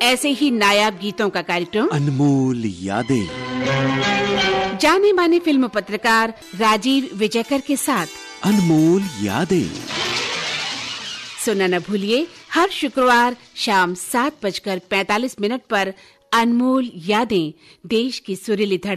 ऐसे ही नायाब गीतों का कार्यक्रम अनमोल यादें। जाने माने फिल्म पत्रकार राजीव विजयकर के साथ अनमोल यादें सुनना न भूलिए हर शुक्रवार शाम 7:45 पर अनमोल यादें, देश की सुरीली धड़कन।